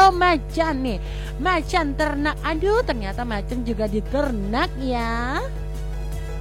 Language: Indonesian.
atau macan nih? Macan ternak. Aduh, ternyata macan juga diternak ya.